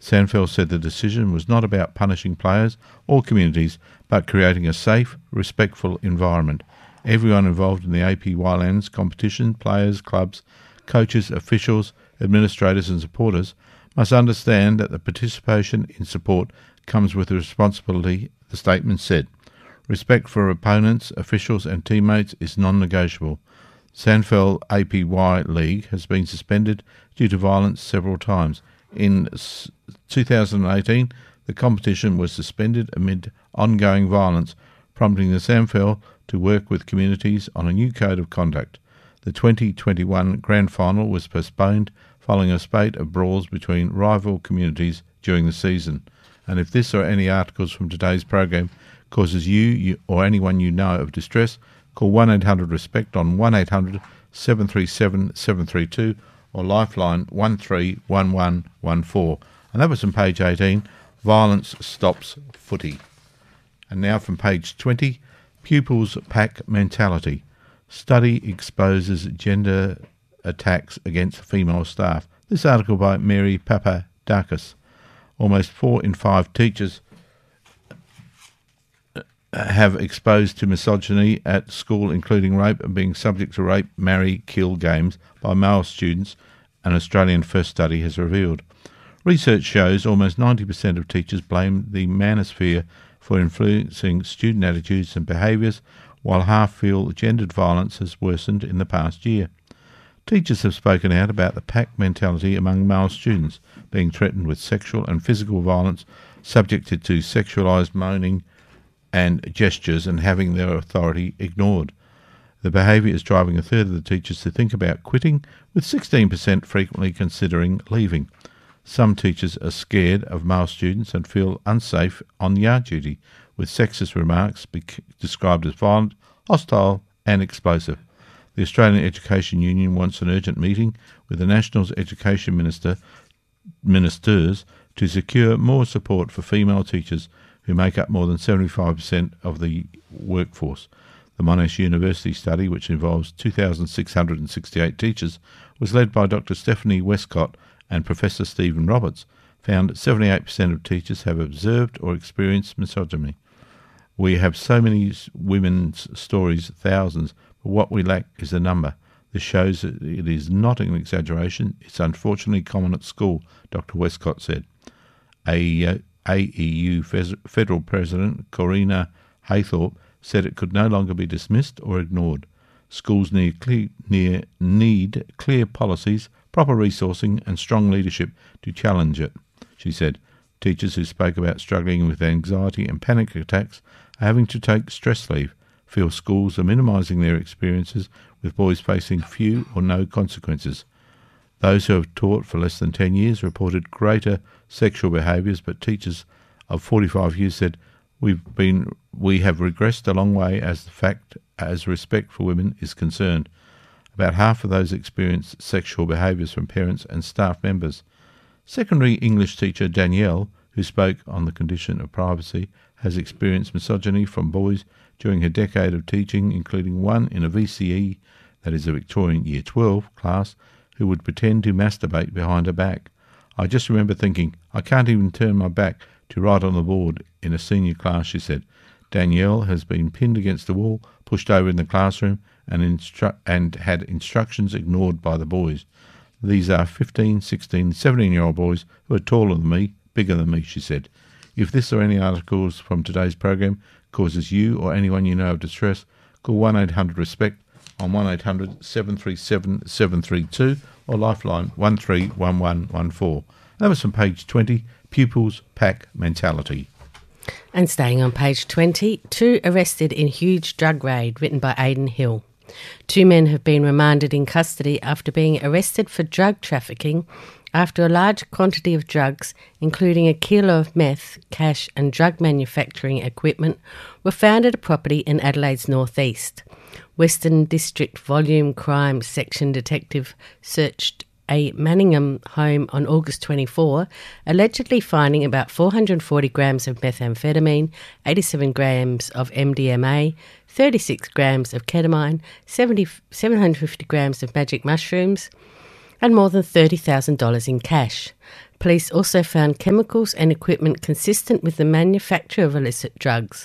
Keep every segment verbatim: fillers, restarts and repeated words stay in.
Sandfeld said the decision was not about punishing players or communities, but creating a safe, respectful environment. Everyone involved in the A P Winelands competition, players, clubs, coaches, officials, administrators and supporters, must understand that the participation in support comes with a responsibility, the statement said. Respect for opponents, officials and teammates is non-negotiable. Sandfeld A P Y League has been suspended due to violence several times. In two thousand eighteen, the competition was suspended amid ongoing violence, prompting the Sandfeld to work with communities on a new code of conduct. The twenty twenty-one Grand Final was postponed following a spate of brawls between rival communities during the season. And if this or any articles from today's program causes you, you or anyone you know of distress, call one eight hundred RESPECT on one eight hundred seven three seven seven three two or Lifeline one three one one one four. And that was on page eighteen, Violence Stops Footy. And now from page twenty, Pupils Pack Mentality. Study exposes gender attacks against female staff. This article by Mary Papadakis. Almost four in five teachers have exposed to misogyny at school, including rape and being subject to rape, marry, kill games by male students, an Australian First study has revealed. Research shows almost ninety percent of teachers blame the manosphere for influencing student attitudes and behaviours, while half feel gendered violence has worsened in the past year. Teachers have spoken out about the pack mentality among male students, being threatened with sexual and physical violence, subjected to sexualised moaning and gestures, and having their authority ignored. The behaviour is driving a third of the teachers to think about quitting, with sixteen percent frequently considering leaving. Some teachers are scared of male students and feel unsafe on yard duty, with sexist remarks bec- described as violent, hostile and explosive. The Australian Education Union wants an urgent meeting with the National's Education Minister ministers to secure more support for female teachers who make up more than seventy-five percent of the workforce. The Monash University study, which involves two thousand six hundred sixty-eight teachers, was led by Doctor Stephanie Westcott and Professor Stephen Roberts, found seventy-eight percent of teachers have observed or experienced misogyny. We have so many women's stories, thousands, but what we lack is a number. This shows that it is not an exaggeration. It's unfortunately common at school, Doctor Westcott said. A, A E U Federal President Corina Haythorpe said it could no longer be dismissed or ignored. Schools need clear, near, need clear policies, proper resourcing and strong leadership to challenge it, she said. Teachers who spoke about struggling with anxiety and panic attacks are having to take stress leave, feel schools are minimising their experiences with boys facing few or no consequences. Those who have taught for less than ten years reported greater sexual behaviours, but teachers of forty-five years said, We've been, we have regressed a long way as the fact as respect for women is concerned. About half of those experienced sexual behaviours from parents and staff members. Secondary English teacher Danielle, who spoke on the condition of privacy, has experienced misogyny from boys during her decade of teaching, including one in a V C E, that is a Victorian Year twelve class, who would pretend to masturbate behind her back. I just remember thinking, I can't even turn my back to write on the board in a senior class, she said. Danielle has been pinned against the wall, pushed over in the classroom, and, instru- and had instructions ignored by the boys. These are fifteen, sixteen, seventeen-year-old boys who are taller than me, bigger than me, she said. If this or any articles from today's program causes you or anyone you know of distress, call one eight hundred RESPECT on one eight hundred seven three seven seven three two or Lifeline one three one one one four. That was from page twenty, Pupils Pack Mentality. And staying on page twenty, two arrested in huge drug raid, written by Aidan Hill. Two men have been remanded in custody after being arrested for drug trafficking after a large quantity of drugs, including a kilo of meth, cash and drug manufacturing equipment, were found at a property in Adelaide's northeast. Western District Volume Crime Section Detective searched a Manningham home on August twenty-fourth, allegedly finding about four hundred forty grams of methamphetamine, eighty-seven grams of M D M A, thirty-six grams of ketamine, seventy, seven hundred fifty grams of magic mushrooms, and more than thirty thousand dollars in cash. Police also found chemicals and equipment consistent with the manufacture of illicit drugs.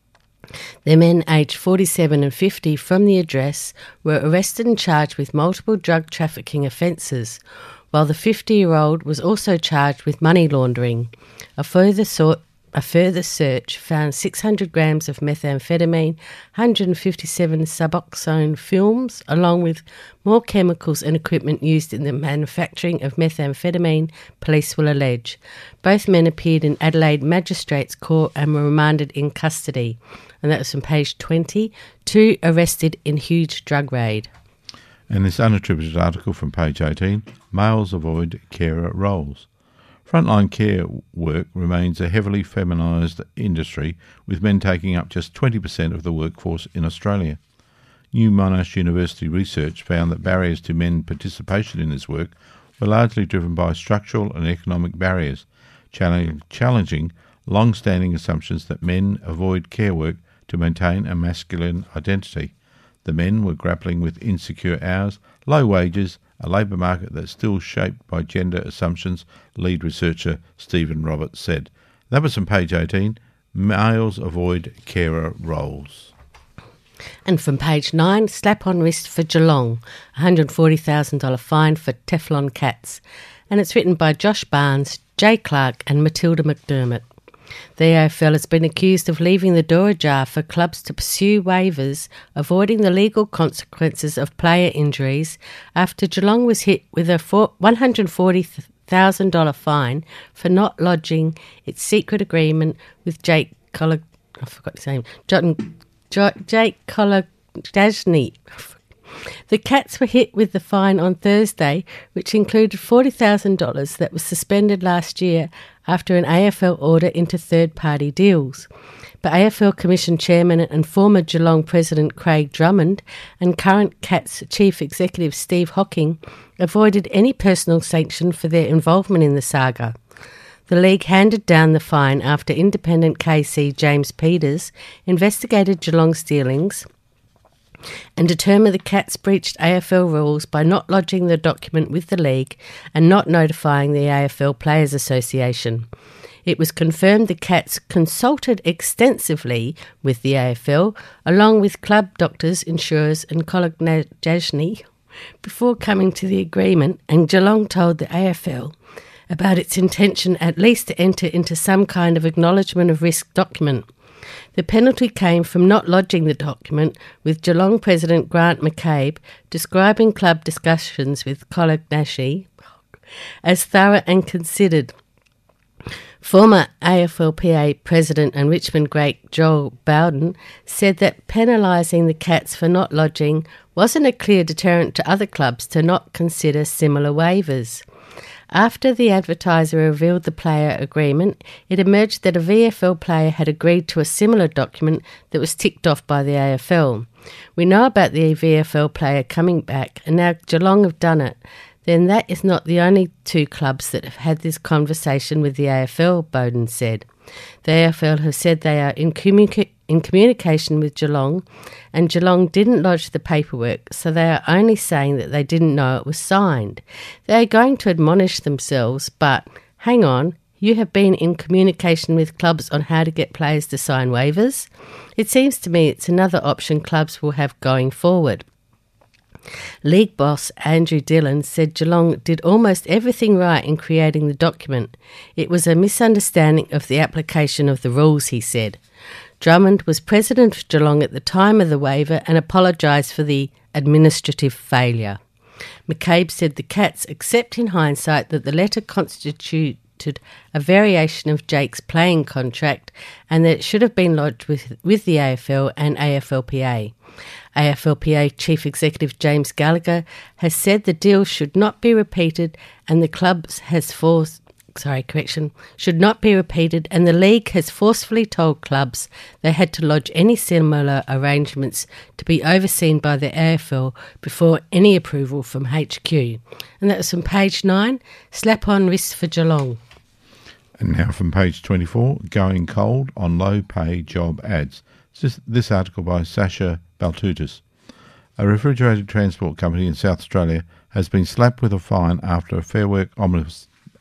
The men aged forty-seven and fifty from the address were arrested and charged with multiple drug trafficking offences, while the fifty-year-old was also charged with money laundering. A further, sort, a further search found six hundred grams of methamphetamine, one hundred fifty-seven Suboxone films, along with more chemicals and equipment used in the manufacturing of methamphetamine, police will allege. Both men appeared in Adelaide Magistrates Court and were remanded in custody. And that was on page twenty, two arrested in huge drug raid. And this unattributed article from page eighteen, males avoid carer roles. Frontline care work remains a heavily feminised industry, with men taking up just twenty percent of the workforce in Australia. New Monash University research found that barriers to men participation in this work were largely driven by structural and economic barriers, challenging long-standing assumptions that men avoid care work to maintain a masculine identity. The men were grappling with insecure hours, low wages, a labour market that's still shaped by gender assumptions, lead researcher Stephen Roberts said. That was on page eighteen, males avoid carer roles. And from page nine, slap on wrist for Geelong, one hundred forty thousand dollars fine for Teflon cats. And it's written by Josh Barnes, Jay Clark and Matilda McDermott. The A F L has been accused of leaving the door ajar for clubs to pursue waivers, avoiding the legal consequences of player injuries, after Geelong was hit with a one hundred forty thousand dollars fine for not lodging its secret agreement with Jake Collar... I forgot his name. John, jo, Jake Kolodjasny. The Cats were hit with the fine on Thursday, which included forty thousand dollars that was suspended last year after an A F L order into third-party deals. But A F L Commission Chairman and former Geelong President Craig Drummond and current Cats Chief Executive Steve Hocking avoided any personal sanction for their involvement in the saga. The league handed down the fine after independent K C James Peters investigated Geelong's dealings and determined the Cats breached A F L rules by not lodging the document with the league and not notifying the A F L Players Association. It was confirmed the Cats consulted extensively with the A F L, along with club doctors, insurers and Kolodjasny, before coming to the agreement, and Geelong told the A F L about its intention at least to enter into some kind of acknowledgement of risk document. The penalty came from not lodging the document, with Geelong President Grant McCabe describing club discussions with Kolodjasny as thorough and considered. Former A F L P A President and Richmond great Joel Bowden said that penalising the Cats for not lodging wasn't a clear deterrent to other clubs to not consider similar waivers. After the Advertiser revealed the player agreement, it emerged that a V F L player had agreed to a similar document that was ticked off by the A F L. We know about the V F L player coming back, and now Geelong have done it. Then that is not the only two clubs that have had this conversation with the A F L, Bowden said. The A F L have said they are in, communica- in communication with Geelong, and Geelong didn't lodge the paperwork, so they are only saying that they didn't know it was signed. They are going to admonish themselves, but hang on, you have been in communication with clubs on how to get players to sign waivers? It seems to me it's another option clubs will have going forward. League boss Andrew Dillon said Geelong did almost everything right in creating the document. It was a misunderstanding of the application of the rules, he said. Drummond was president of Geelong at the time of the waiver and apologised for the administrative failure. McCabe said the Cats accept in hindsight that the letter constituted a variation of Jake's playing contract and that it should have been lodged with, with the A F L and A F L P A. A F L P A Chief Executive James Gallagher has said the deal should not be repeated and the clubs has forced sorry, correction, should not be repeated and the league has forcefully told clubs they had to lodge any similar arrangements to be overseen by the A F L before any approval from H Q. And that was from page nine, slap on wrist for Geelong. And now from page twenty-four, going cold on low-pay job ads. This, this article by Sasha Baltutis. A refrigerated transport company in South Australia has been slapped with a fine after a Fair Work omnibus,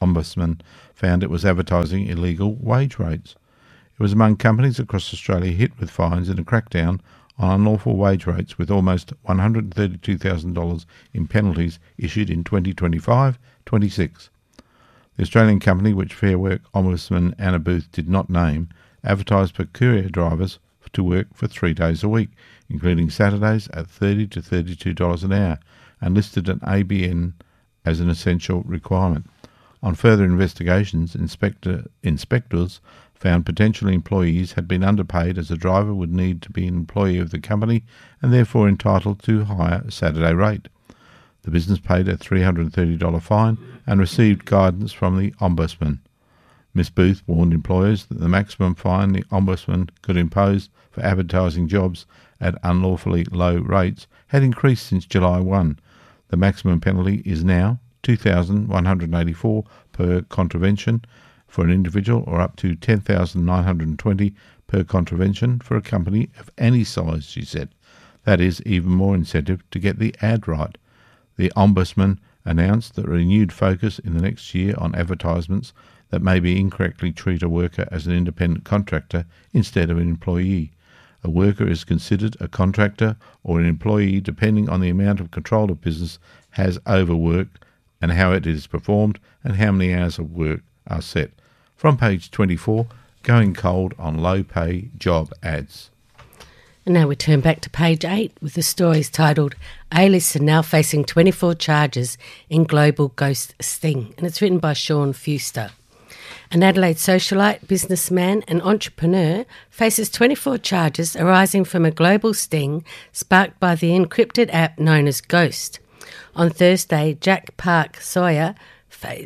Ombudsman found it was advertising illegal wage rates. It was among companies across Australia hit with fines in a crackdown on unlawful wage rates, with almost one hundred thirty-two thousand dollars in penalties issued in twenty twenty-five twenty-six. The Australian company, which Fair Work Ombudsman Anna Booth did not name, advertised for courier drivers to work for three days a week, including Saturdays, at thirty to thirty-two dollars an hour, and listed an A B N as an essential requirement. On further investigations, inspector, inspectors found potential employees had been underpaid, as a driver would need to be an employee of the company and therefore entitled to higher Saturday rate. The business paid a three hundred thirty dollars fine and received guidance from the Ombudsman. Miss Booth warned employers that the maximum fine the Ombudsman could impose for advertising jobs at unlawfully low rates had increased since July first. The maximum penalty is now two thousand one hundred eighty-four dollars per contravention for an individual, or up to ten thousand nine hundred twenty dollars per contravention for a company of any size, she said. That is even more incentive to get the ad right. The Ombudsman announced that a renewed focus in the next year on advertisements that maybe incorrectly treat a worker as an independent contractor instead of an employee. A worker is considered a contractor or an employee depending on the amount of control of business has over work and how it is performed and how many hours of work are set. From page twenty-four, going cold on low-pay job ads. And now we turn back to page eight with the stories titled A-lister now facing twenty-four charges in global ghost sting. And it's written by Sean Fuster. An Adelaide socialite, businessman and entrepreneur faces twenty-four charges arising from a global sting sparked by the encrypted app known as Ghost. On Thursday, Jack Park Sawyer faced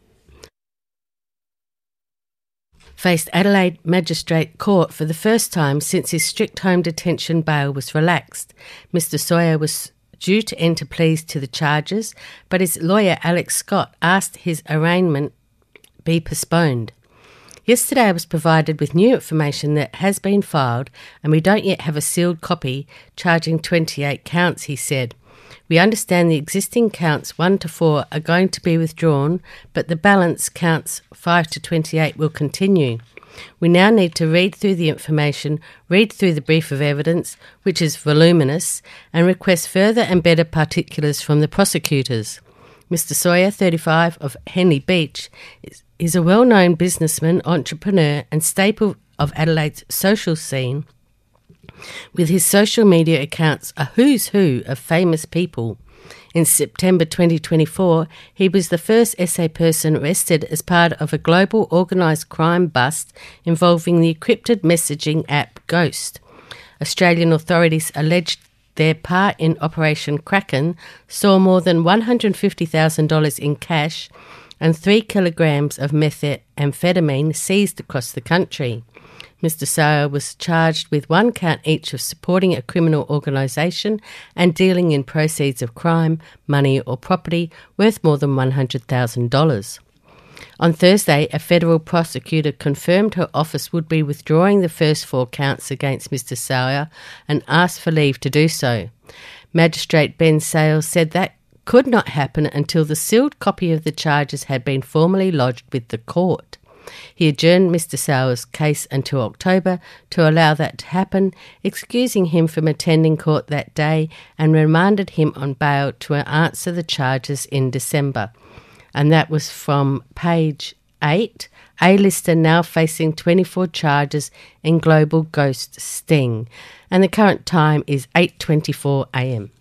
faced Adelaide Magistrate Court for the first time since his strict home detention bail was relaxed. Mister Sawyer was due to enter pleas to the charges, but his lawyer Alex Scott asked his arraignment be postponed. Yesterday I was provided with new information that has been filed, and we don't yet have a sealed copy charging twenty-eight counts, he said. We understand the existing counts one to four are going to be withdrawn, but the balance counts five to twenty-eight will continue. We now need to read through the information, read through the brief of evidence, which is voluminous, and request further and better particulars from the prosecutors. Mister Sawyer, thirty-five, of Henley Beach, is, is a well-known businessman, entrepreneur, and staple of Adelaide's social scene, with his social media accounts a who's who of famous people. In September twenty twenty-four, he was the first S A person arrested as part of a global organised crime bust involving the encrypted messaging app Ghost. Australian authorities alleged their part in Operation Kraken saw more than one hundred fifty thousand dollars in cash and three kilograms of methamphetamine seized across the country. Mister Sawyer was charged with one count each of supporting a criminal organisation and dealing in proceeds of crime, money or property worth more than one hundred thousand dollars. On Thursday, a federal prosecutor confirmed her office would be withdrawing the first four counts against Mister Sawyer and asked for leave to do so. Magistrate Ben Sales said that could not happen until the sealed copy of the charges had been formally lodged with the court. He adjourned Mister Sawyer's case until October to allow that to happen, excusing him from attending court that day, and remanded him on bail to answer the charges in December. And that was from page eight. A-lister now facing twenty-four charges in global ghost sting. And the current time is eight twenty-four a m.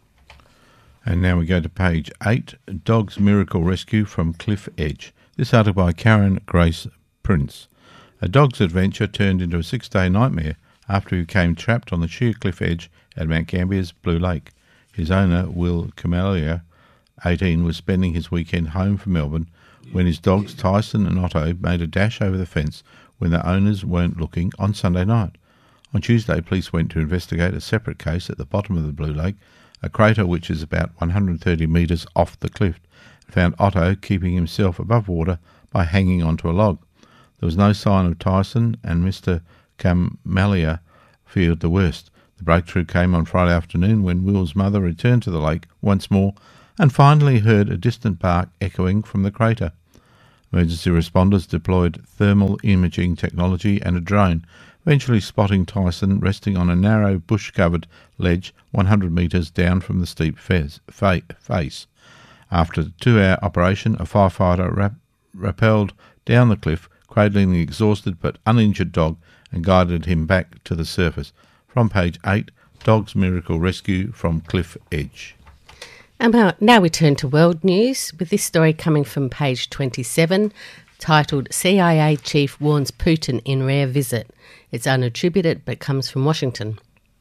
And now we go to page eight, Dog's Miracle Rescue from Cliff Edge. This article by Karen Grace Prince. A dog's adventure turned into a six-day nightmare after he became trapped on the sheer cliff edge at Mount Gambier's Blue Lake. His owner, Will Camelia, eighteen, was spending his weekend home from Melbourne when his dogs Tyson and Otto made a dash over the fence when their owners weren't looking on Sunday night. On Tuesday, police went to investigate a separate case at the bottom of the Blue Lake, a crater which is about one hundred thirty metres off the cliff, and found Otto keeping himself above water by hanging onto a log. There was no sign of Tyson, and Mister Camelia feared the worst. The breakthrough came on Friday afternoon when Will's mother returned to the lake once more and finally heard a distant bark echoing from the crater. Emergency responders deployed thermal imaging technology and a drone, eventually spotting Tyson resting on a narrow bush-covered ledge one hundred metres down from the steep fez, fa- face. After the two-hour operation, a firefighter rap- rappelled down the cliff, cradling the exhausted but uninjured dog, and guided him back to the surface. From page eight, Dog's Miracle Rescue from Cliff Edge. And now, now we turn to world news, with this story coming from page twenty-seven, titled C I A Chief Warns Putin in Rare Visit. It's unattributed but comes from Washington.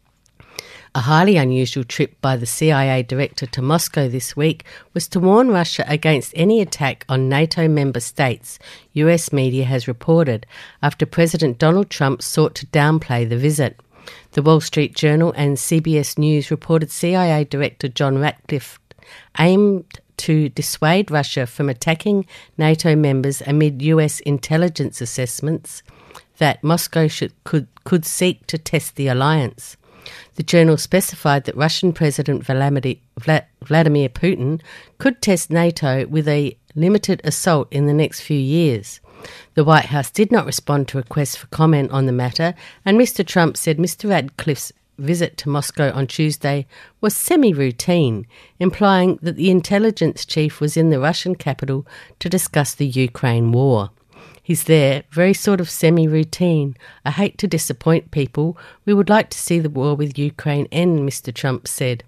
A highly unusual trip by the C I A director to Moscow this week was to warn Russia against any attack on NATO member states, U S media has reported, after President Donald Trump sought to downplay the visit. The Wall Street Journal and C B S News reported C I A Director John Ratcliffe aimed to dissuade Russia from attacking NATO members amid U S intelligence assessments that Moscow should, could, could seek to test the alliance. The journal specified that Russian President Vladimir Putin could test NATO with a limited assault in the next few years. The White House did not respond to requests for comment on the matter, and Mister Trump said Mister Radcliffe's visit to Moscow on Tuesday was semi-routine, implying that the intelligence chief was in the Russian capital to discuss the Ukraine war. He's there, very sort of semi-routine. I hate to disappoint people. We would like to see the war with Ukraine end, Mister Trump said.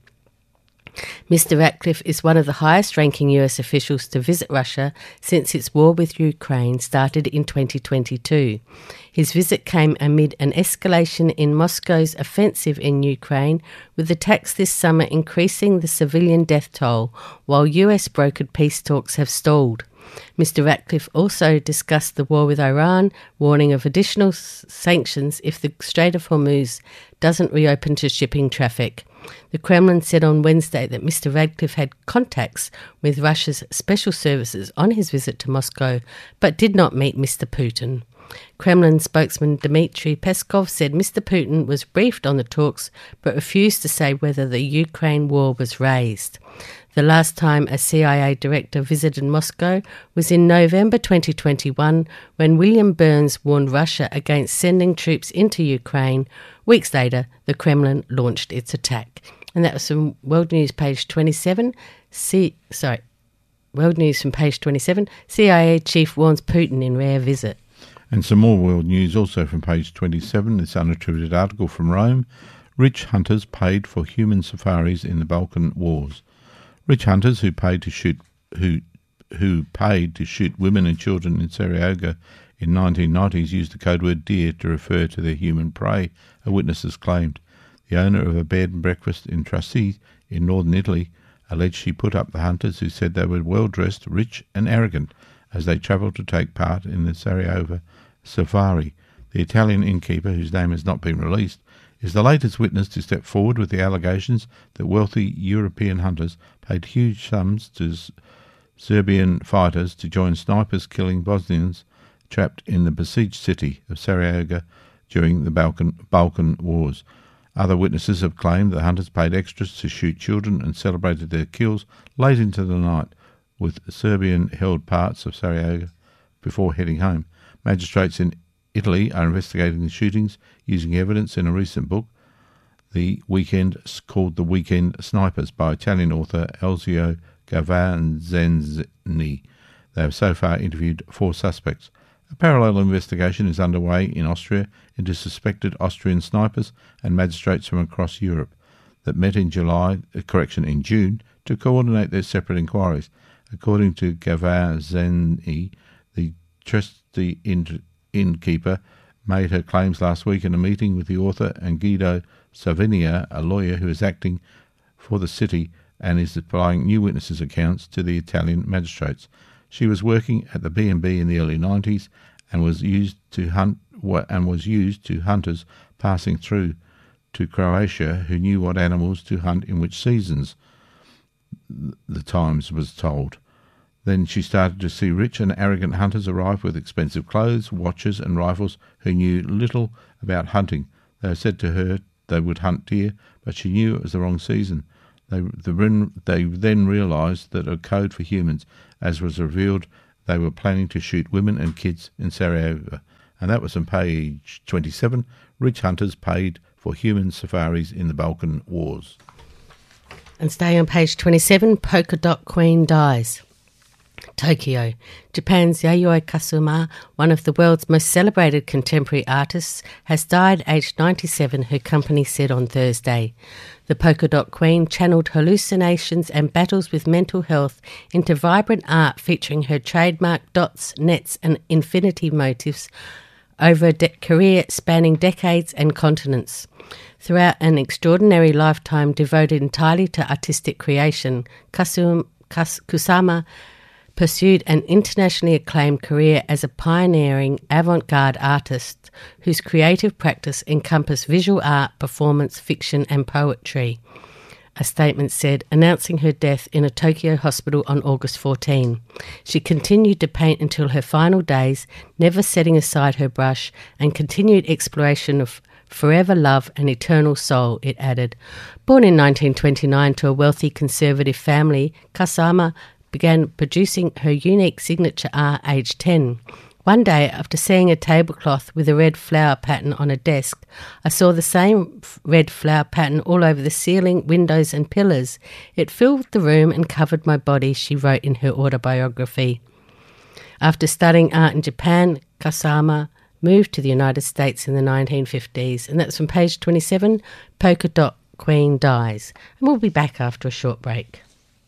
Mister Ratcliffe is one of the highest-ranking U S officials to visit Russia since its war with Ukraine started in twenty twenty-two. His visit came amid an escalation in Moscow's offensive in Ukraine, with attacks this summer increasing the civilian death toll, while U S brokered peace talks have stalled. Mister Ratcliffe also discussed the war with Iran, warning of additional s- sanctions if the Strait of Hormuz doesn't reopen to shipping traffic. The Kremlin said on Wednesday that Mister Ratcliffe had contacts with Russia's special services on his visit to Moscow, but did not meet Mister Putin. Kremlin spokesman Dmitry Peskov said Mister Putin was briefed on the talks, but refused to say whether the Ukraine war was raised. The last time a C I A director visited Moscow was in November twenty twenty-one, when William Burns warned Russia against sending troops into Ukraine. Weeks later, the Kremlin launched its attack. And that was from World News, page twenty-seven. C, sorry, World News from page twenty-seven. C I A chief warns Putin in rare visit. And some more world news also from page twenty-seven. This unattributed article from Rome. Rich hunters paid for human safaris in the Balkan Wars. Rich hunters who paid to shoot who who paid to shoot women and children in Sarajevo in nineteen nineties used the code word deer to refer to their human prey, a witness has claimed. The owner of a bed and breakfast in Trassi in northern Italy alleged she put up the hunters, who said they were well-dressed, rich and arrogant as they travelled to take part in the Sarajevo safari. The Italian innkeeper, whose name has not been released, is the latest witness to step forward with the allegations that wealthy European hunters paid huge sums to Serbian fighters to join snipers killing Bosnians trapped in the besieged city of Sarajevo during the Balkan, Balkan Wars. Other witnesses have claimed that hunters paid extras to shoot children and celebrated their kills late into the night with Serbian-held parts of Sarajevo before heading home. Magistrates in Italy are investigating the shootings using evidence in a recent book, The Weekend, called The Weekend Snipers by Italian author Elzio Gavazzeni. They have so far interviewed four suspects. A parallel investigation is underway in Austria into suspected Austrian snipers and magistrates from across Europe that met in July, uh, correction, in June, to coordinate their separate inquiries. According to Gavazzeni, the trusty in- innkeeper made her claims last week in a meeting with the author and Guido Savinia, a lawyer who is acting for the city and is supplying new witnesses' accounts to the Italian magistrates. She was working at the B and B in the early nineties and was used to hunt and was used to hunters passing through to Croatia who knew what animals to hunt in which seasons, the Times was told. Then she started to see rich and arrogant hunters arrive with expensive clothes, watches and rifles who knew little about hunting. They said to her they would hunt deer, but she knew it was the wrong season. They, the, they then realised that a code for humans, as was revealed, they were planning to shoot women and kids in Sarajevo. And that was on page twenty-seven. Rich hunters paid for human safaris in the Balkan Wars. And staying on page twenty-seven, Polka Dot Queen dies. Tokyo. Japan's Yayoi Kusama, one of the world's most celebrated contemporary artists, has died aged ninety-seven, her company said on Thursday. The Polka Dot Queen channeled hallucinations and battles with mental health into vibrant art featuring her trademark dots, nets and infinity motifs over a de- career spanning decades and continents. Throughout an extraordinary lifetime devoted entirely to artistic creation, Kusum, Kus, Kusama pursued an internationally acclaimed career as a pioneering avant-garde artist whose creative practice encompassed visual art, performance, fiction and poetry. A statement said, announcing her death in a Tokyo hospital on August fourteenth. She continued to paint until her final days, never setting aside her brush, and continued exploration of forever love and eternal soul, it added. Born in nineteen twenty-nine to a wealthy conservative family, Kusama began producing her unique signature art aged ten. One day, after seeing a tablecloth with a red flower pattern on a desk, I saw the same red flower pattern all over the ceiling, windows and pillars. It filled the room and covered my body, she wrote in her autobiography. After studying art in Japan, Kusama moved to the United States in the nineteen fifties. And that's from page twenty-seven, Polka Dot Queen dies. And we'll be back after a short break.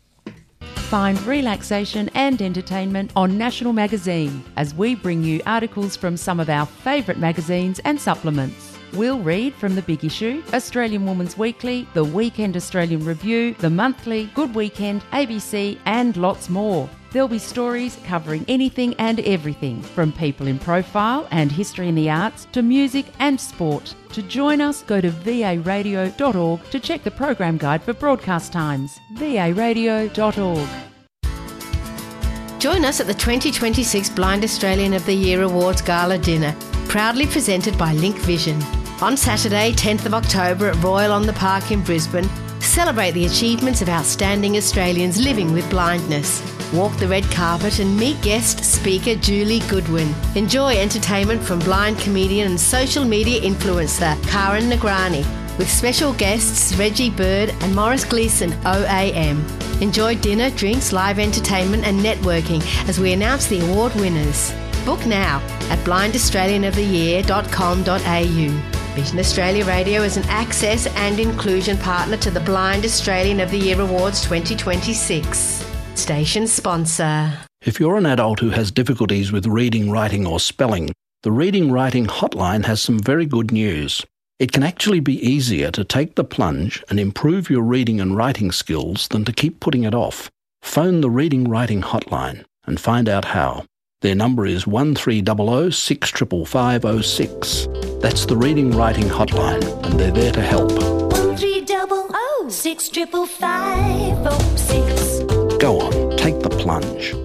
Find relaxation and entertainment on National Magazine as we bring you articles from some of our favourite magazines and supplements. We'll read from The Big Issue, Australian Woman's Weekly, The Weekend Australian Review, The Monthly, Good Weekend, A B C and lots more. There'll be stories covering anything and everything, from people in profile and history in the arts to music and sport. To join us, go to v a radio dot org to check the program guide for broadcast times. v a radio dot org. Join us at the twenty twenty-six Blind Australian of the Year Awards Gala Dinner, proudly presented by Link Vision. On Saturday, tenth of October at Royal on the Park in Brisbane, celebrate the achievements of outstanding Australians living with blindness. Walk the red carpet and meet guest speaker Julie Goodwin. Enjoy entertainment from blind comedian and social media influencer Karen Nagrani, with special guests Reggie Bird and Morris Gleeson O A M. Enjoy dinner, drinks, live entertainment and networking as we announce the award winners. Book now at blind australian of the year dot com dot a u. Vision Australia Radio is an access and inclusion partner to the Blind Australian of the Year Awards twenty twenty-six. Station sponsor. If you're an adult who has difficulties with reading, writing or spelling, the Reading Writing Hotline has some very good news. It can actually be easier to take the plunge and improve your reading and writing skills than to keep putting it off. Phone the Reading Writing Hotline and find out how. Their number is one three zero zero six five five five zero six. That's the Reading Writing Hotline, and they're there to help. one three zero zero six five five five zero six. Go on, take the plunge.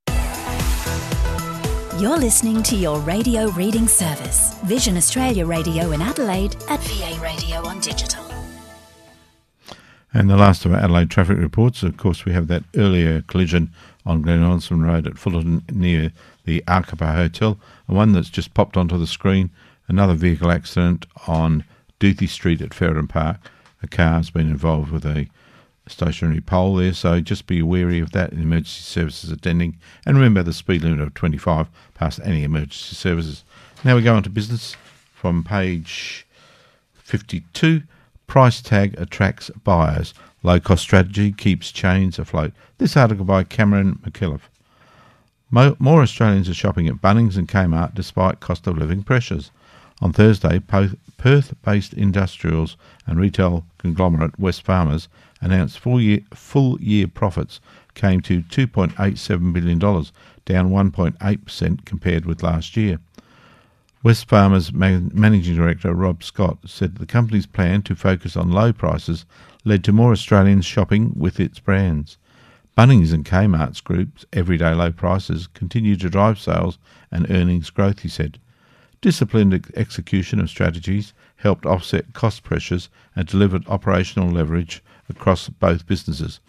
You're listening to your radio reading service, Vision Australia Radio in Adelaide at V A Radio on Digital. And the last of our Adelaide traffic reports, of course, we have that earlier collision on Glen Onslow Road at Fullerton near the Arcapa Hotel, and one that's just popped onto the screen, another vehicle accident on Duthie Street at Ferryden Park. A car's been involved with a stationary pole there, so just be wary of that in emergency services attending. And remember the speed limit of twenty-five past any emergency services. Now we go on to business from page fifty-two. Price tag attracts buyers. Low-cost strategy keeps chains afloat. This article by Cameron McKillop. Mo- more Australians are shopping at Bunnings and Kmart despite cost of living pressures. On Thursday, po- Perth-based industrials and retail conglomerate Wesfarmers announced full year, full year profits came to two point eight seven billion dollars, down one point eight percent compared with last year. Wesfarmers man- Managing Director Rob Scott said the company's plan to focus on low prices led to more Australians shopping with its brands. Bunnings and Kmart's group's everyday low prices continue to drive sales and earnings growth, he said. Disciplined ex- execution of strategies helped offset cost pressures and delivered operational leverage across both businesses.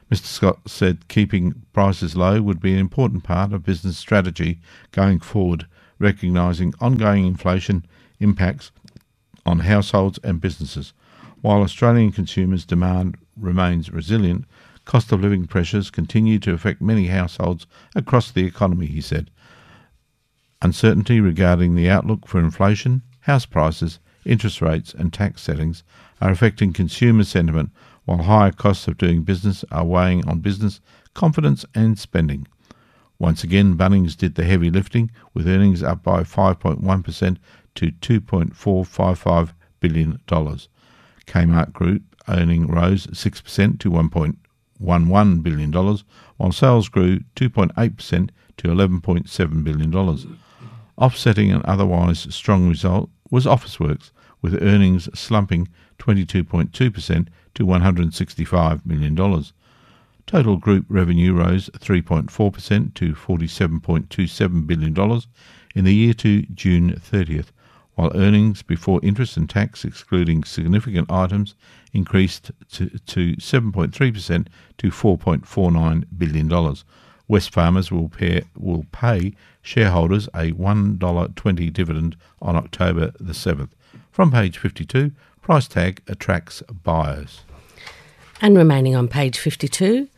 Mister Scott said keeping prices low would be an important part of business strategy going forward, recognising ongoing inflation impacts on households and businesses. While Australian consumers' demand remains resilient, cost of living pressures continue to affect many households across the economy, he said. Uncertainty regarding the outlook for inflation, house prices, interest rates and tax settings are affecting consumer sentiment, while higher costs of doing business are weighing on business confidence and spending. Once again, Bunnings did the heavy lifting, with earnings up by five point one percent to two point four five five billion dollars. Kmart Group earning rose six percent to one point one one billion dollars, while sales grew two point eight percent to eleven point seven billion dollars. Offsetting an otherwise strong result was Officeworks, with earnings slumping twenty-two point two percent to one hundred sixty-five million dollars. Total group revenue rose three point four percent to forty-seven point two seven billion dollars in the year to June thirtieth, while earnings before interest and tax, excluding significant items, increased to, to seven point three percent to four point four nine billion dollars. Wesfarmers will pay, will pay shareholders a one dollar twenty dividend on October the seventh. From page fifty-two, price tag attracts buyers. And remaining on page fifty-two,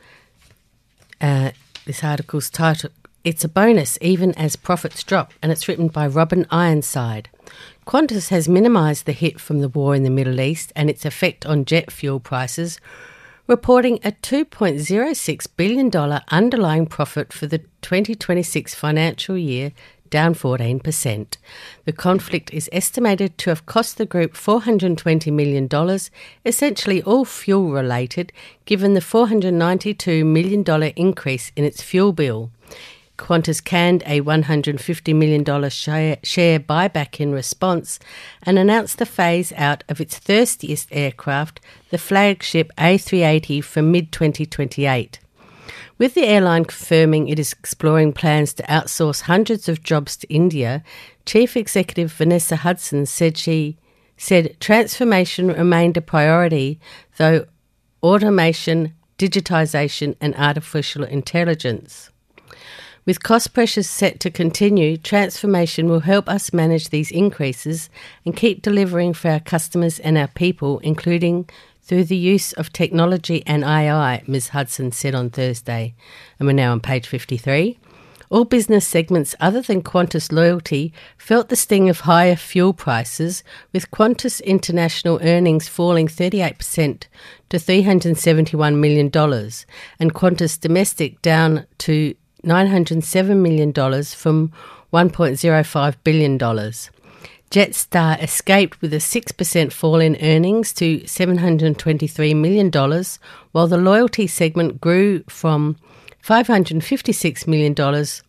uh, this article's title, It's a Bonus Even as Profits Drop, and it's written by Robin Ironside. Qantas has minimised the hit from the war in the Middle East and its effect on jet fuel prices, reporting a two point zero six billion dollars underlying profit for the twenty twenty-six financial year, down fourteen percent. The conflict is estimated to have cost the group four hundred twenty million dollars, essentially all fuel-related, given the four hundred ninety-two million dollars increase in its fuel bill. Qantas canned a one hundred fifty million dollars share, share buyback in response and announced the phase-out of its thirstiest aircraft, the flagship A three eighty, for mid twenty twenty-eight. With the airline confirming it is exploring plans to outsource hundreds of jobs to India, Chief Executive Vanessa Hudson said she said transformation remained a priority, though automation, digitisation and artificial intelligence. With cost pressures set to continue, transformation will help us manage these increases and keep delivering for our customers and our people, including through the use of technology and A I, Miz Hudson said on Thursday. And we're now on page fifty-three. All business segments other than Qantas Loyalty felt the sting of higher fuel prices, with Qantas International earnings falling thirty-eight percent to three hundred seventy-one million dollars and Qantas Domestic down to nine hundred seven million dollars from one point zero five billion dollars. Jetstar escaped with a six percent fall in earnings to seven hundred twenty-three million dollars, while the loyalty segment grew from five hundred fifty-six million dollars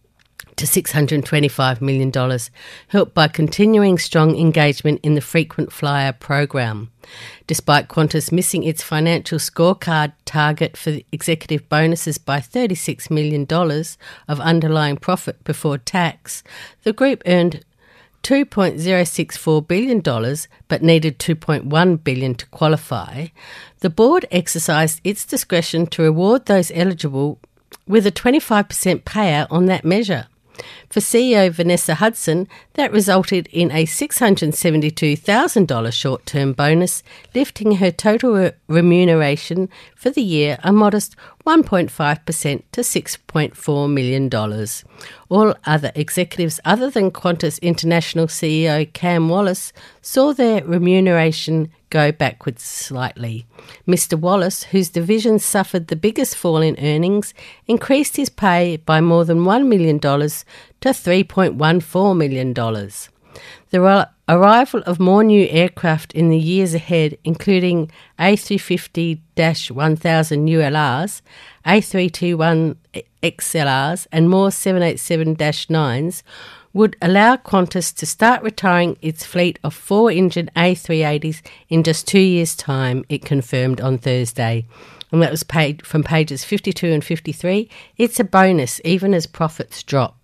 to six hundred twenty-five million dollars, helped by continuing strong engagement in the frequent flyer program. Despite Qantas missing its financial scorecard target for executive bonuses by thirty-six million dollars of underlying profit before tax, the group earned two point zero six four billion dollars but needed two point one billion dollars to qualify. The board exercised its discretion to reward those eligible with a twenty-five percent payout on that measure. For C E O Vanessa Hudson, that resulted in a six hundred seventy-two thousand dollars short-term bonus, lifting her total re- remuneration for the year a modest one point five percent to six point four million dollars. All other executives other than Qantas International C E O Cam Wallace saw their remuneration go backwards slightly. Mister Wallace, whose division suffered the biggest fall in earnings, increased his pay by more than one million dollars to three point one four million dollars. The arrival of more new aircraft in the years ahead, including A three fifty one thousand U L Rs, A three twenty-one X L Rs and more seven eighty-seven nines, would allow Qantas to start retiring its fleet of four-engine A three eighties in just two years' time, it confirmed on Thursday. And that was paid from pages fifty-two and fifty-three. It's a bonus, even as profits drop.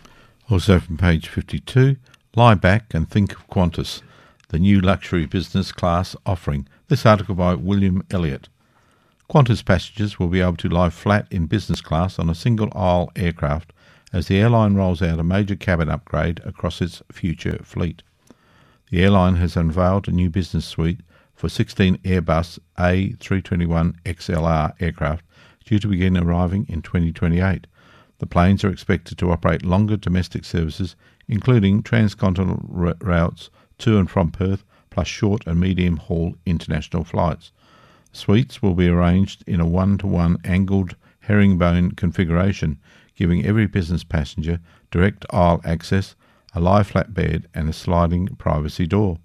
Also from page fifty-two, lie back and think of Qantas, the new luxury business class offering. This article by William Elliott. Qantas passengers will be able to lie flat in business class on a single-aisle aircraft as the airline rolls out a major cabin upgrade across its future fleet. The airline has unveiled a new business suite for sixteen Airbus A three twenty-one X L R aircraft due to begin arriving in twenty twenty-eight. The planes are expected to operate longer domestic services, including transcontinental r- routes to and from Perth, plus short and medium-haul international flights. Suites will be arranged in a one-to-one angled herringbone configuration, giving every business passenger direct aisle access, a lie-flat bed and a sliding privacy door.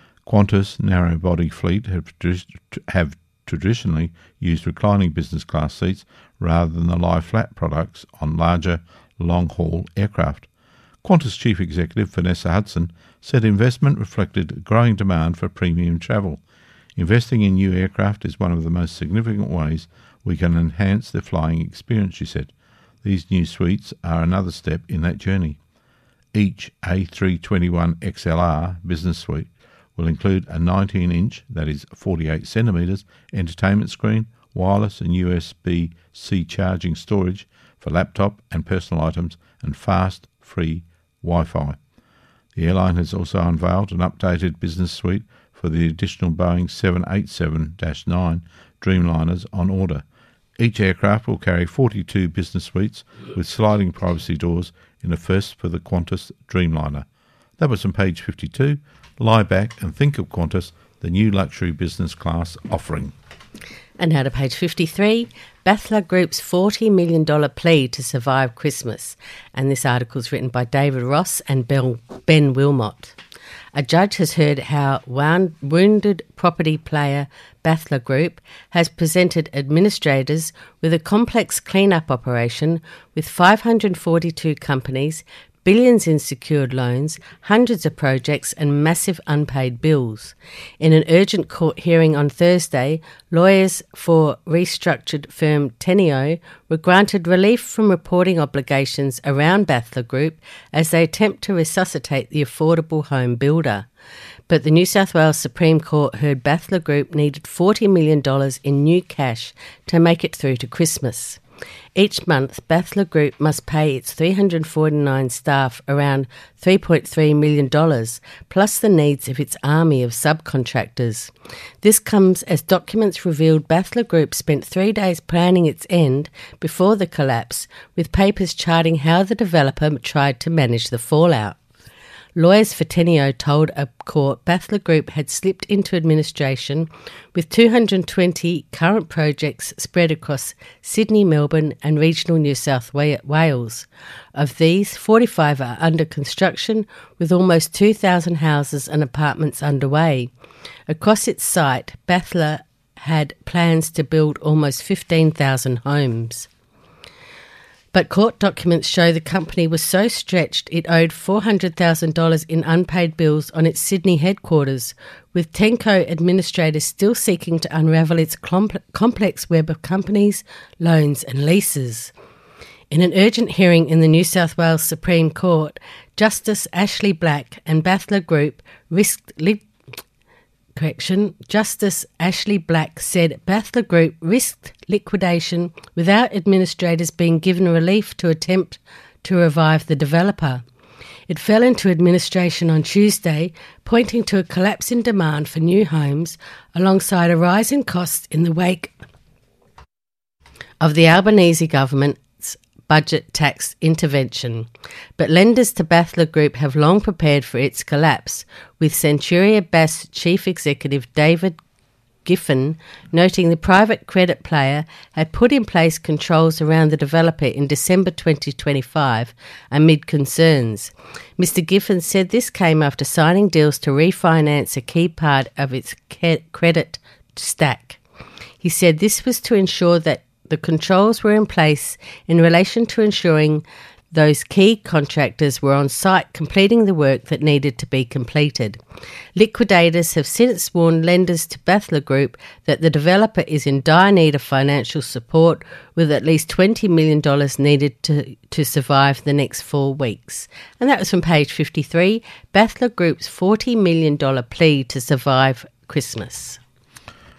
Qantas narrow-body fleet have, have traditionally used reclining business class seats rather than the lie-flat products on larger, long-haul aircraft. Qantas Chief Executive Vanessa Hudson said investment reflected growing demand for premium travel. Investing in new aircraft is one of the most significant ways we can enhance the flying experience, she said. These new suites are another step in that journey. Each A three twenty-one X L R business suite will include a nineteen inch, that is forty-eight centimetres, entertainment screen, wireless and U S B-C charging storage for laptop and personal items, and fast, free Wi-Fi. The airline has also unveiled an updated business suite for the additional Boeing seven eighty-seven dash nine Dreamliners on order. Each aircraft will carry forty-two business suites with sliding privacy doors in a first for the Qantas Dreamliner. That was on page fifty-two. Lie back and think of Qantas, the new luxury business class offering. And now to page fifty-three, Bathler Group's forty million dollars plea to survive Christmas. And this article is written by David Ross and Ben Wilmot. A judge has heard how wounded property player Bathler Group has presented administrators with a complex clean-up operation with five hundred forty-two companies, billions in secured loans, hundreds of projects and massive unpaid bills. In an urgent court hearing on Thursday, lawyers for restructured firm Teneo were granted relief from reporting obligations around Bathler Group as they attempt to resuscitate the affordable home builder. But the New South Wales Supreme Court heard Bathler Group needed forty million dollars in new cash to make it through to Christmas. Each month, Bathler Group must pay its three hundred forty-nine staff around three point three million dollars, plus the needs of its army of subcontractors. This comes as documents revealed Bathler Group spent three days planning its end before the collapse, with papers charting how the developer tried to manage the fallout. Lawyers for Teneo told a court Bathler Group had slipped into administration with two hundred twenty current projects spread across Sydney, Melbourne and regional New South Wales. Of these, forty-five are under construction, with almost two thousand houses and apartments underway. Across its site, Bathler had plans to build almost fifteen thousand homes. But court documents show the company was so stretched it owed four hundred thousand dollars in unpaid bills on its Sydney headquarters, with Tenco administrators still seeking to unravel its complex web of companies, loans and leases. In an urgent hearing in the New South Wales Supreme Court, Justice Ashley Black and Bathler Group risked li- Correction, Justice Ashley Black said Bathler Group risked liquidation without administrators being given relief to attempt to revive the developer. It fell into administration on Tuesday, pointing to a collapse in demand for new homes alongside a rise in costs in the wake of the Albanese government's budget tax intervention. But lenders to Bathler Group have long prepared for its collapse, with Centuria Bass Chief Executive David Giffen noting the private credit player had put in place controls around the developer in December twenty twenty-five amid concerns. Mister Giffen said this came after signing deals to refinance a key part of its credit stack. He said this was to ensure that the controls were in place in relation to ensuring those key contractors were on site completing the work that needed to be completed. Liquidators have since warned lenders to Bathler Group that the developer is in dire need of financial support, with at least twenty million dollars needed to, to survive the next four weeks. And that was from page fifty-three, Bathler Group's forty million dollars plea to survive Christmas.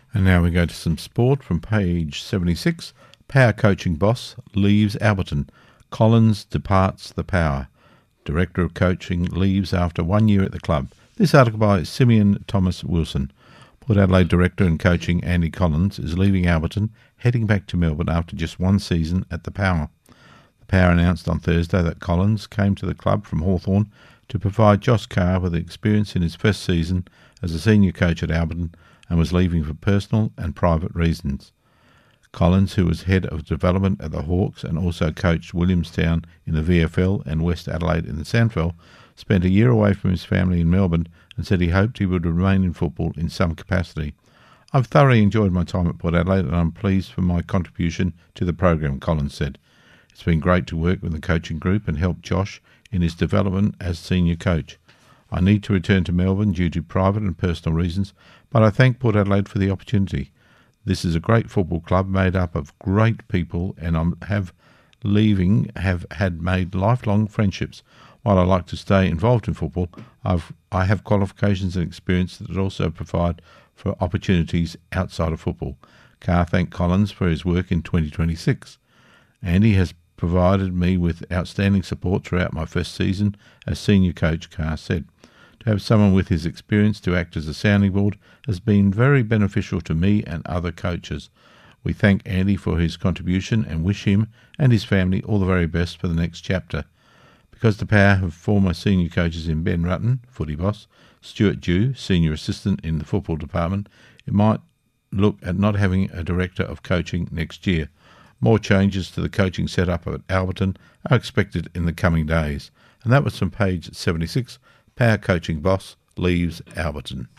And now we go to some sport from page seventy-six. Power coaching boss leaves Alberton. Collins departs the Power. Director of coaching leaves after one year at the club. This article by Simeon Thomas Wilson. Port Adelaide director and coaching Andy Collins is leaving Alberton, heading back to Melbourne after just one season at the Power. The Power announced on Thursday that Collins came to the club from Hawthorn to provide Josh Carr with experience in his first season as a senior coach at Alberton and was leaving for personal and private reasons. Collins, who was head of development at the Hawks and also coached Williamstown in the V F L and West Adelaide in the Sandfell, spent a year away from his family in Melbourne and said he hoped he would remain in football in some capacity. I've thoroughly enjoyed my time at Port Adelaide and I'm pleased for my contribution to the program, Collins said. It's been great to work with the coaching group and help Josh in his development as senior coach. I need to return to Melbourne due to private and personal reasons, but I thank Port Adelaide for the opportunity. This is a great football club made up of great people and I have leaving have had made lifelong friendships. While I like to stay involved in football, I've, I have qualifications and experience that also provide for opportunities outside of football. Carr thanked Collins for his work in twenty twenty-six. Andy has provided me with outstanding support throughout my first season as senior coach, Carr said. To have someone with his experience to act as a sounding board has been very beneficial to me and other coaches. We thank Andy for his contribution and wish him and his family all the very best for the next chapter. Because the Power have former senior coaches in Ben Rutten, footy boss, Stuart Dew, senior assistant in the football department, it might look at not having a director of coaching next year. More changes to the coaching setup at Alberton are expected in the coming days. And that was from page seventy-six. Power coaching boss leaves Alberton.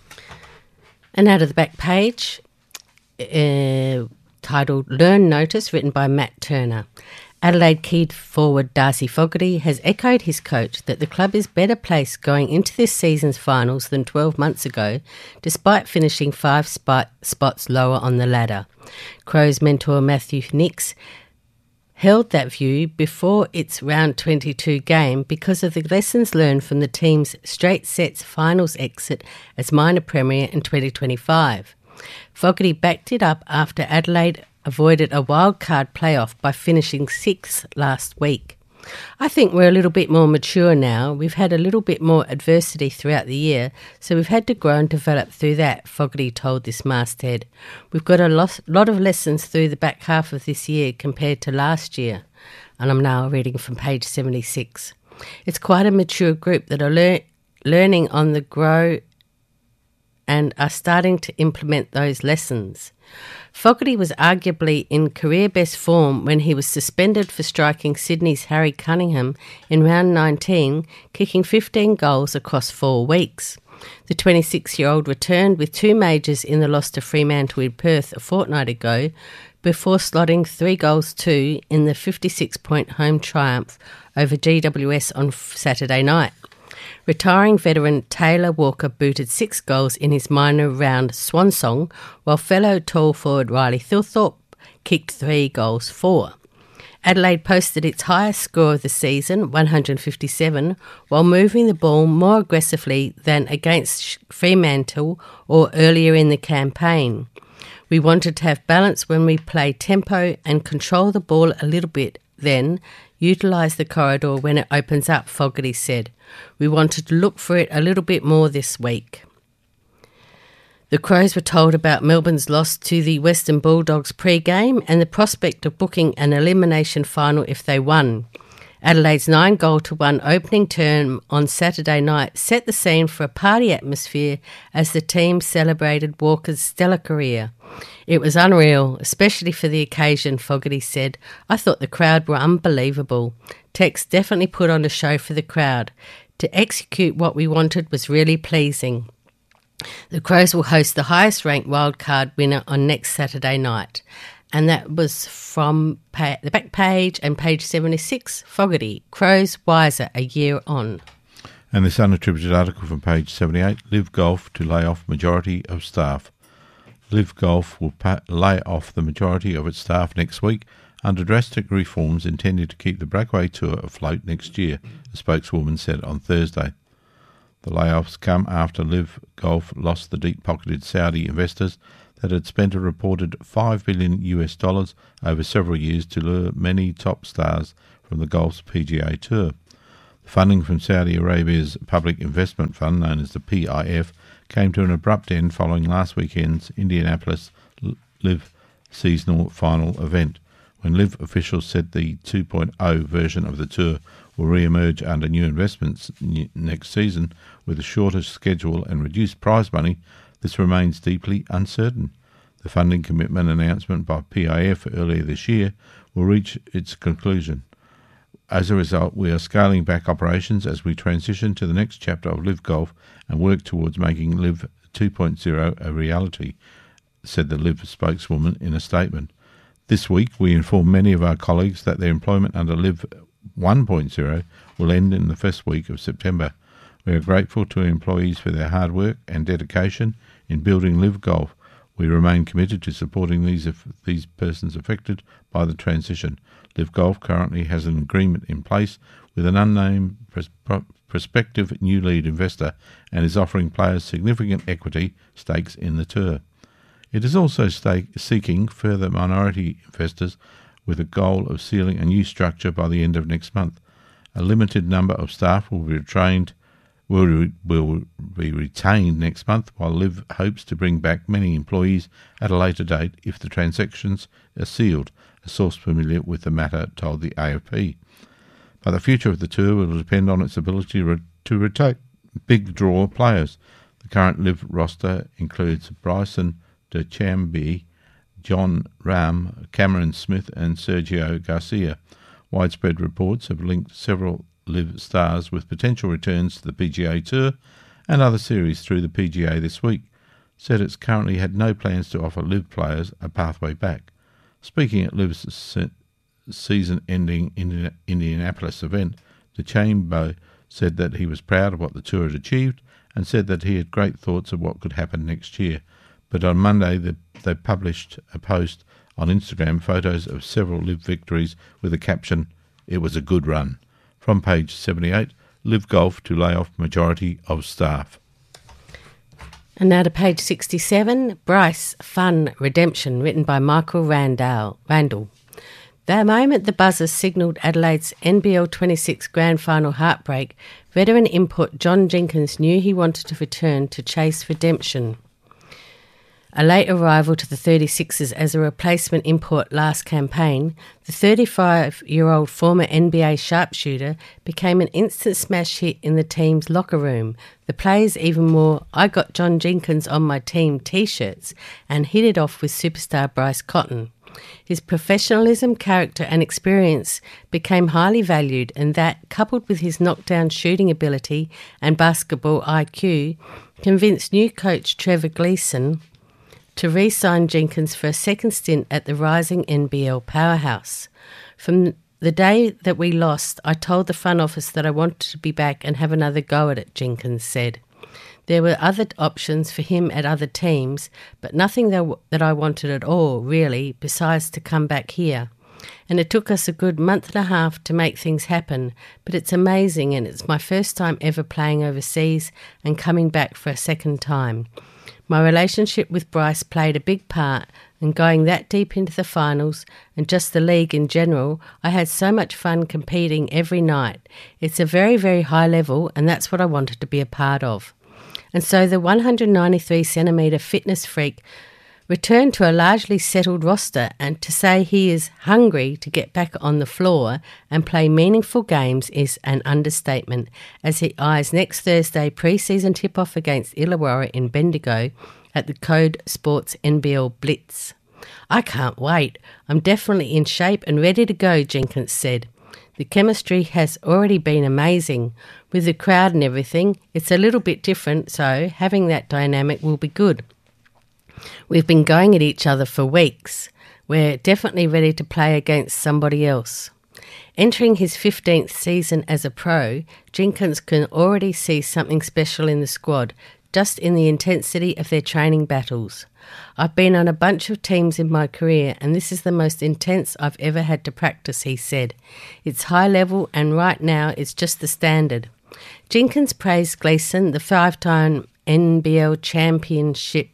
And out of the back page, uh, titled Learn Notice, written by Matt Turner. Adelaide key forward Darcy Fogarty has echoed his coach that the club is better placed going into this season's finals than twelve months ago, despite finishing five spot, spots lower on the ladder. Crows mentor Matthew Nix held that view before its round twenty-two game because of the lessons learned from the team's straight sets finals exit as minor premier in twenty twenty-five. Fogarty backed it up after Adelaide avoided a wildcard playoff by finishing sixth last week. I think we're a little bit more mature now. We've had a little bit more adversity throughout the year, so we've had to grow and develop through that, Fogarty told this masthead. We've got a lot, lot of lessons through the back half of this year compared to last year. And I'm now reading from page seventy-six. It's quite a mature group that are lear- learning on the grow and are starting to implement those lessons. Fogarty was arguably in career-best form when he was suspended for striking Sydney's Harry Cunningham in round nineteen, kicking fifteen goals across four weeks. The twenty-six-year-old returned with two majors in the loss to Fremantle in Perth a fortnight ago, before slotting three goals two in the fifty-six point home triumph over G W S on Saturday night. Retiring veteran Taylor Walker booted six goals in his minor round swan song, while fellow tall forward Riley Thilthorpe kicked three goals for. Adelaide posted its highest score of the season, one hundred fifty-seven, while moving the ball more aggressively than against Fremantle or earlier in the campaign. We wanted to have balance when we play tempo and control the ball a little bit, then utilise the corridor when it opens up, Fogarty said. We wanted to look for it a little bit more this week. The Crows were told about Melbourne's loss to the Western Bulldogs pre-game and the prospect of booking an elimination final if they won. Adelaide's nine goal to one opening term on Saturday night set the scene for a party atmosphere as the team celebrated Walker's stellar career. It was unreal, especially for the occasion, Fogarty said. I thought the crowd were unbelievable. Tex definitely put on a show for the crowd. To execute what we wanted was really pleasing. The Crows will host the highest-ranked wildcard winner on next Saturday night. And that was from pa- the back page and page seventy-six, Fogarty, Crows wiser a year on. And this unattributed article from page seventy-eight, Live Golf to lay off majority of staff. Live Golf will pa- lay off the majority of its staff next week under drastic reforms intended to keep the Bragway Tour afloat next year, a spokeswoman said on Thursday. The layoffs come after Live Golf lost the deep-pocketed Saudi investors that had spent a reported five billion U S dollars over several years to lure many top stars from the golf's P G A Tour. The funding from Saudi Arabia's Public Investment Fund, known as the P I F, came to an abrupt end following last weekend's Indianapolis Live seasonal final event, when Live officials said the two point oh version of the tour will re-emerge under new investments next season with a shorter schedule and reduced prize money. This remains deeply uncertain. The funding commitment announcement by P I F earlier this year will reach its conclusion. As a result, we are scaling back operations as we transition to the next chapter of Live Golf and work towards making Live two point oh a reality, said the Live spokeswoman in a statement. This week, we informed many of our colleagues that their employment under Live one point oh will end in the first week of September. We are grateful to employees for their hard work and dedication in building Live Golf. We remain committed to supporting these these persons affected by the transition. Live Golf currently has an agreement in place with an unnamed pros- prospective new lead investor and is offering players significant equity stakes in the tour. It is also stake, seeking further minority investors with a goal of sealing a new structure by the end of next month. A limited number of staff will be trained will will be retained next month, while Live hopes to bring back many employees at a later date if the transactions are sealed, a source familiar with the matter told the A F P. But the future of the tour will depend on its ability re- to retain big draw players. The current Live roster includes Bryson DeChambeau, John Rahm, Cameron Smith and Sergio Garcia. Widespread reports have linked several Live stars with potential returns to the P G A Tour and other series through the P G A this week. Said it's currently had no plans to offer Live players a pathway back. Speaking at Live's se- season-ending Indi- Indianapolis event, DeChambeau said that he was proud of what the tour had achieved and said that he had great thoughts of what could happen next year. But on Monday, the, they published a post on Instagram, photos of several Live victories with the caption, "It was a good run." From page seventy-eight, Live Golf to lay off majority of staff. And now to page sixty-seven, Bryce Fun Redemption, written by Michael Randall. Randall. The moment the buzzer signalled Adelaide's N B L twenty-six Grand Final heartbreak, veteran import John Jenkins knew he wanted to return to chase redemption. A late arrival to the thirty-sixers as a replacement import last campaign, the thirty-five-year-old former N B A sharpshooter became an instant smash hit in the team's locker room. The players even wore "I Got John Jenkins on My Team" t-shirts and hit it off with superstar Bryce Cotton. His professionalism, character and experience became highly valued, and that, coupled with his knockdown shooting ability and basketball I Q, convinced new coach Trevor Gleeson to re-sign Jenkins for a second stint at the rising N B L powerhouse. From the day that we lost, I told the front office that I wanted to be back and have another go at it, Jenkins said. There were other options for him at other teams, but nothing that, that I wanted at all, really, besides to come back here. And it took us a good month and a half to make things happen, but it's amazing, and it's my first time ever playing overseas and coming back for a second time. My relationship with Bryce played a big part, and going that deep into the finals and just the league in general, I had so much fun competing every night. It's a very, very high level, and that's what I wanted to be a part of. And so the one hundred ninety-three centimetre fitness freak returned to a largely settled roster, and to say he is hungry to get back on the floor and play meaningful games is an understatement, as he eyes next Thursday pre-season tip-off against Illawarra in Bendigo at the Code Sports N B L Blitz. "I can't wait. I'm definitely in shape and ready to go," Jenkins said. "The chemistry has already been amazing. With the crowd and everything, it's a little bit different, so having that dynamic will be good. We've been going at each other for weeks. We're definitely ready to play against somebody else." Entering his fifteenth season as a pro, Jenkins can already see something special in the squad, just in the intensity of their training battles. "I've been on a bunch of teams in my career, and this is the most intense I've ever had to practice," he said. "It's high level, and right now it's just the standard." Jenkins praised Gleeson, the five-time N B L championship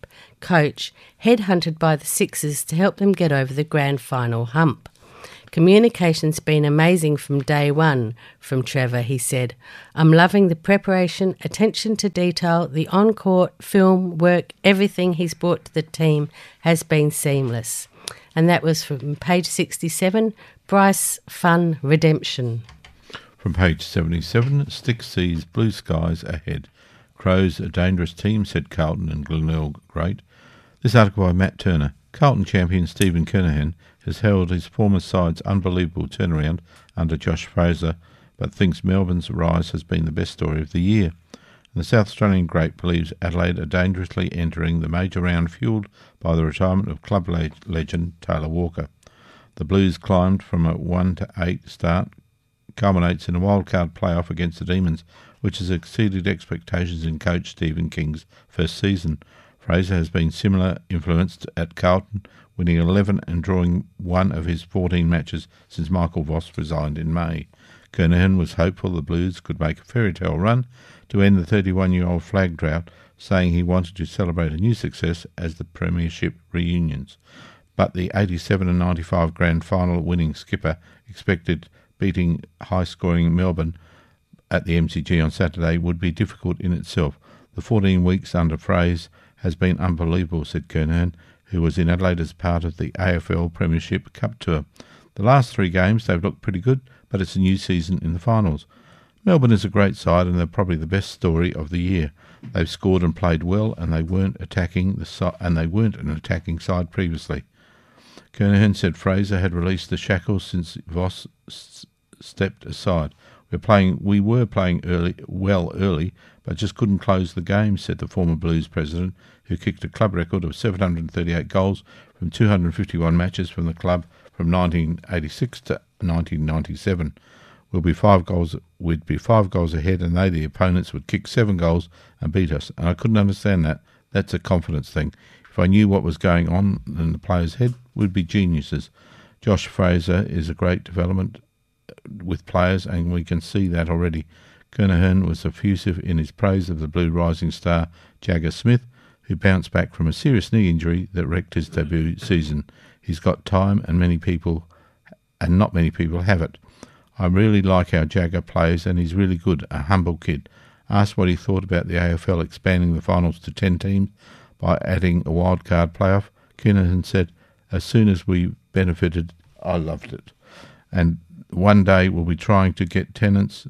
coach, headhunted by the Sixers to help them get over the grand final hump. Communication's been amazing from day one, from Trevor, he said. I'm loving the preparation, attention to detail, the on-court, film, work, everything he's brought to the team has been seamless. And that was from page sixty-seven, Bryce Fun Redemption. From page seventy-seven, Sticks sees blue skies ahead. Crows a dangerous team, said Carlton and Glenelg great. This article by Matt Turner. Carlton champion Stephen Kernahan has held his former side's unbelievable turnaround under Josh Fraser, but thinks Melbourne's rise has been the best story of the year. And the South Australian great believes Adelaide are dangerously entering the major round fuelled by the retirement of club le- legend Taylor Walker. The Blues climbed from a one to eight start, culminates in a wildcard playoff against the Demons, which has exceeded expectations in coach Stephen King's first season. Fraser has been similar influenced at Carlton, winning eleven and drawing one of his fourteen matches since Michael Voss resigned in May. Kernahan was hopeful the Blues could make a fairy tale run to end the thirty-one-year-old flag drought, saying he wanted to celebrate a new success as the Premiership reunions. But the eighty-seven and ninety-five grand final winning skipper expected beating high-scoring Melbourne at the M C G on Saturday would be difficult in itself. The fourteen weeks under Fraser has been unbelievable, said Kernahan, who was in Adelaide as part of the A F L Premiership Cup Tour. The last three games they've looked pretty good, but it's a new season in the finals. Melbourne is a great side and they're probably the best story of the year. They've scored and played well, and they weren't attacking the si- and they weren't an attacking side previously. Kernahan said Fraser had released the shackles since Voss s- stepped aside. We're playing, we were playing early, well early, but just couldn't close the game, said the former Blues president, who kicked a club record of seven hundred thirty-eight goals from two hundred fifty-one matches from the club from nineteen eighty-six to nineteen ninety-seven. We'll be five goals. We'd be five goals ahead, and they, the opponents, would kick seven goals and beat us. And I couldn't understand that. That's a confidence thing. If I knew what was going on in the players' head, we'd be geniuses. Josh Fraser is a great development with players, and we can see that already. Kernahan was effusive in his praise of the Blue rising star Jagger Smith, who bounced back from a serious knee injury that wrecked his debut season. He's got time, and many people, and not many people have it. I really like how Jagger plays, and he's really good, a humble kid. Asked what he thought about the A F L expanding the finals to ten teams by adding a wildcard playoff, Kernahan said, as soon as we benefited, I loved it. And one day we'll be trying to get tenants,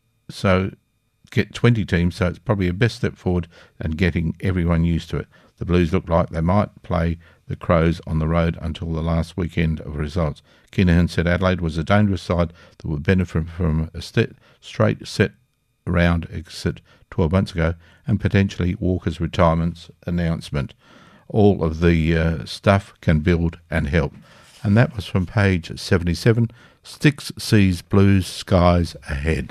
so get twenty teams, so it's probably a best step forward and getting everyone used to it. The Blues look like they might play the Crows on the road until the last weekend of results. Kernahan said Adelaide was a dangerous side that would benefit from a st- straight set round exit twelve months ago and potentially Walker's retirement announcement. All of the uh, stuff can build and help. And that was from page seventy-seven, Sticks sees blue skies ahead.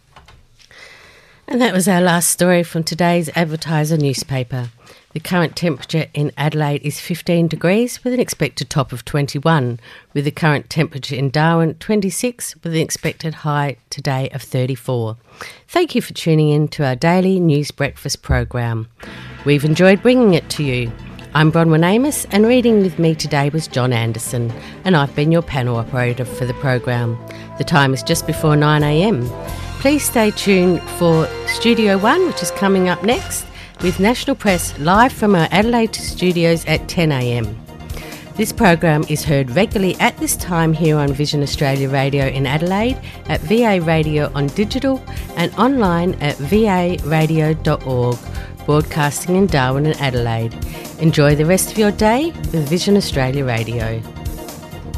And that was our last story from today's Advertiser newspaper. The current temperature in Adelaide is fifteen degrees with an expected top of twenty-one, with the current temperature in Darwin twenty-six with an expected high today of thirty-four. Thank you for tuning in to our daily news breakfast program. We've enjoyed bringing it to you. I'm Bronwyn Amos, and reading with me today was John Anderson, and I've been your panel operator for the program. The time is just before nine a.m. Please stay tuned for Studio One, which is coming up next, with National Press live from our Adelaide studios at ten a.m. This program is heard regularly at this time here on Vision Australia Radio in Adelaide, at V A Radio on digital, and online at v a radio dot org, broadcasting in Darwin and Adelaide. Enjoy the rest of your day with Vision Australia Radio.